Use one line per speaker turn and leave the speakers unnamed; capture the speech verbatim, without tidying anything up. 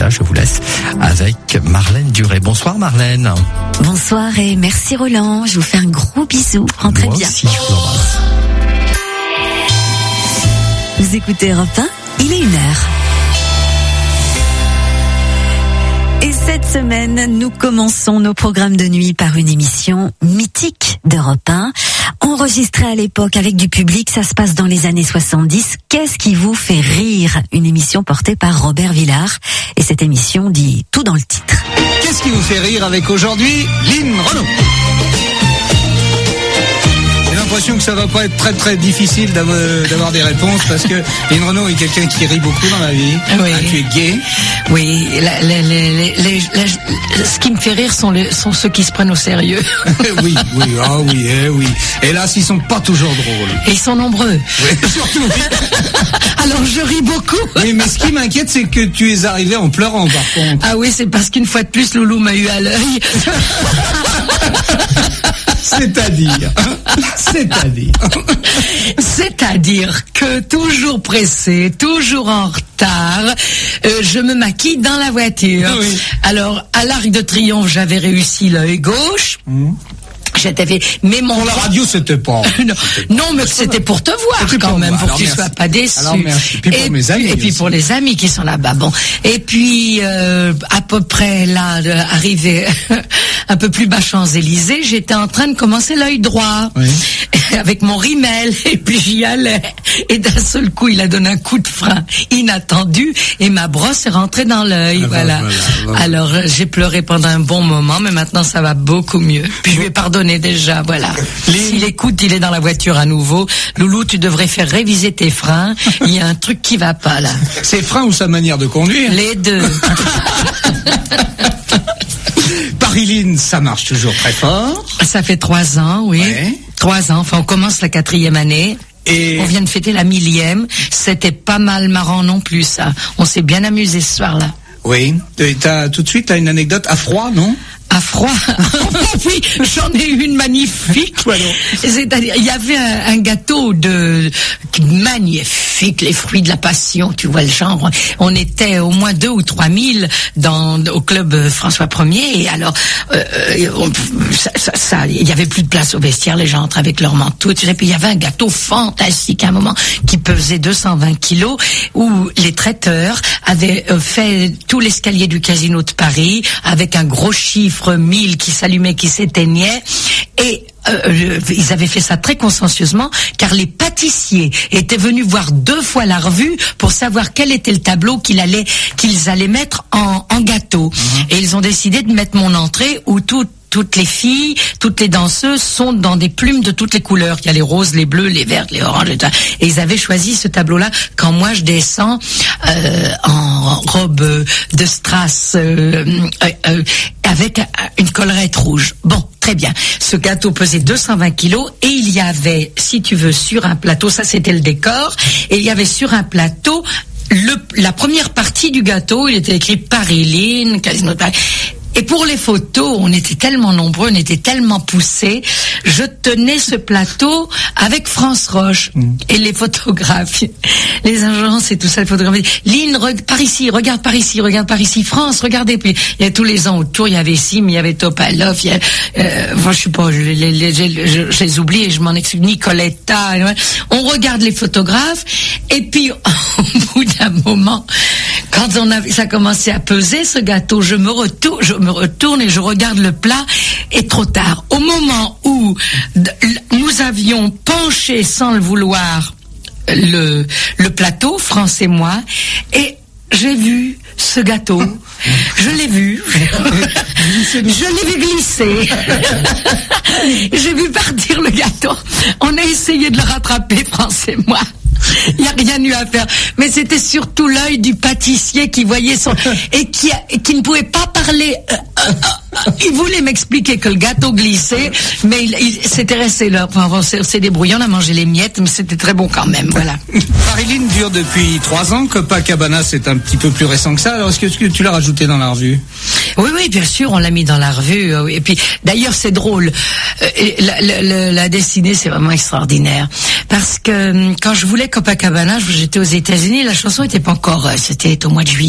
ça, je vous laisse avec Marlène Duré. Bonsoir Marlène.
Bonsoir et merci Roland. Je vous fais un gros bisou. Rentrez
Moi
bien.
aussi, je vous embrasse.
Vous écoutez Europe un, il est une heure. Et cette semaine, nous commençons nos programmes de nuit par une émission mythique d'Europe un. Enregistrée à l'époque avec du public, ça se passe dans les années soixante-dix. Qu'est-ce qui vous fait rire? Une émission portée par Robert Villard. Et cette émission dit tout dans le titre.
Qu'est-ce qui vous fait rire avec aujourd'hui Lynn Renaud? J'ai l'impression que ça va pas être très très difficile d'avoir, d'avoir des réponses parce que Lynn Renaud est quelqu'un qui rit beaucoup dans la vie.
Oui.
Hein, tu es gay.
Oui, la, la, la, la, la, la, ce qui me fait rire sont, les, sont ceux qui se prennent au sérieux.
oui, oui, ah oui, eh oui. Hélas, ils sont pas toujours drôles.
Et ils sont nombreux.
Oui, surtout.
Alors je ris beaucoup.
Oui, mais ce qui m'inquiète, c'est que tu es arrivé en pleurant, par contre.
Ah oui, c'est parce qu'une fois de plus, Loulou m'a eu à l'œil.
C'est-à-dire, c'est-à-dire,
c'est-à-dire que toujours pressé, toujours en retard, euh, je me maquille dans la voiture.
Oui.
Alors, à l'Arc de Triomphe, j'avais réussi l'œil gauche.
Mmh.
J'étais fait, mais mon
pour la radio, c'était pas.
non, non, mais c'était pour te voir
C'était
quand
pour
même,
moi.
pour
Alors,
que tu
merci.
sois pas déçu.
Alors, merci. Puis pour
et,
mes amis
et puis
aussi.
pour les amis qui sont là-bas. Bon, et puis euh, à peu près là, de, arrivé un peu plus bas Champs-Élysées, j'étais en train de commencer l'œil droit
Oui.
avec mon rimel, et puis j'y allais. Et d'un seul coup, il a donné un coup de frein inattendu et ma brosse est rentrée dans l'œil.
Ah,
voilà.
voilà, voilà.
Alors j'ai pleuré pendant un bon moment, mais maintenant ça va beaucoup mieux. Puis je lui ai pardonné déjà. Voilà. S'il écoute, il est dans la voiture à nouveau. Loulou, tu devrais faire réviser tes freins. Il y a un truc qui va pas là.
Ses freins ou sa manière de conduire?
Les deux.
Paris-Lynn, ça marche toujours très fort.
Ça fait trois ans, oui.
Ouais.
Trois ans. Enfin, on commence la quatrième année.
Et
On vient de fêter la millième. C'était pas mal marrant non plus, ça. On s'est bien amusé ce soir-là.
oui, et t'as tout de suite t'as une anecdote à froid, non?
À froid. Oui, j'en ai une magnifique.
Voilà.
C'est-à-dire, il y avait un, un gâteau de magnifique, les fruits de la passion, tu vois le genre. On était au moins deux ou trois mille dans au club François Ier, et alors euh, on, ça, ça, ça, il y avait plus de place au vestiaire, les gens entraient avec leurs manteaux, et puis il y avait un gâteau fantastique à un moment qui pesait deux cent vingt kilos, où les traiteurs avaient fait tout l'escalier du Casino de Paris avec un gros chiffre mille qui s'allumait, qui s'éteignait, et euh, ils avaient fait ça très consciencieusement, car les pâtissiers étaient venus voir deux fois la revue pour savoir quel était le tableau qu'il allait, qu'ils allaient mettre en, en gâteau. Mmh. Et ils ont décidé de mettre mon entrée où tout toutes les filles, toutes les danseuses sont dans des plumes de toutes les couleurs. Il y a les roses, les bleus, les vertes, les oranges, et, et ils avaient choisi ce tableau-là quand moi je descends euh, en robe de strass euh, euh, euh, avec une collerette rouge. Bon, très bien. Ce gâteau pesait deux cent vingt kilos et il y avait, si tu veux, sur un plateau, ça c'était le décor, et il y avait sur un plateau le, la première partie du gâteau, il était écrit Paris-Lynn, Casino de Paris. Et pour les photos, on était tellement nombreux, on était tellement poussés. Je tenais ce plateau avec France Roche mmh. et les photographes, les agences et tout ça, les photographes. Lynn, re- par ici, regarde par ici, regarde par ici. France, regardez. Puis il y a tous les ans autour, il y avait Sim, il y avait Topalov, il y a, euh, enfin, je sais pas, je, les, les, je, je, je les oublie et je m'en excuse. Nicoletta. On regarde les photographes et puis au bout d'un moment, quand on a, ça a commencé à peser ce gâteau, je me retourne, je me retourne et je regarde le plat, et trop tard. Au moment où d- nous avions penché sans le vouloir le, le plateau, France et moi, et j'ai vu ce gâteau, je l'ai vu, je l'ai vu glisser, j'ai vu partir le gâteau, on a essayé de le rattraper, France et moi. Il n'y a rien eu à faire. Mais c'était surtout l'œil du pâtissier qui voyait son... et qui, a, qui ne pouvait pas parler. Il voulait m'expliquer que le gâteau glissait, mais il, il s'était resté là. Enfin, on s'est, s'est débrouillé, on a mangé les miettes, mais c'était très bon quand même, voilà.
Paris-Lynn dure depuis trois ans, Copacabana c'est un petit peu plus récent que ça. Alors est-ce que, est-ce que tu l'as rajouté dans la revue?
Oui, oui, bien sûr, on l'a mis dans la revue. Et puis, d'ailleurs, c'est drôle. La, la, la dessinée, c'est vraiment extraordinaire. Parce que quand je voulais Copacabana, j'étais aux États-Unis, la chanson était pas encore, c'était au mois de juillet.